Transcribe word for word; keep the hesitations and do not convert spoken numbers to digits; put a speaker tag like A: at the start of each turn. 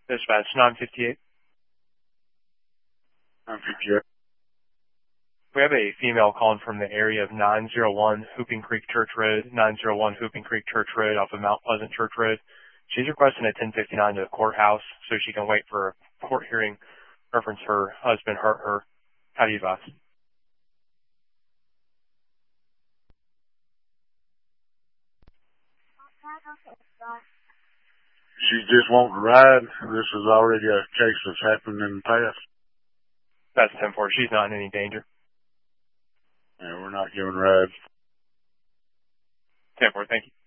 A: Dispatch nine fifty-eight.
B: nine fifty-eight.
A: We have a female calling from the area of nine oh one Hooping Creek Church Road, nine oh one Hooping Creek Church Road off of Mount Pleasant Church Road. She's requesting a ten fifty-nine to the courthouse so she can wait for a court hearing reference her husband hurt her. How do you advise?
B: She just wants to ride. This is already a case that's happened in the past.
A: That's ten four. She's not in any danger.
B: Yeah, we're not giving rides.
A: ten four, thank you.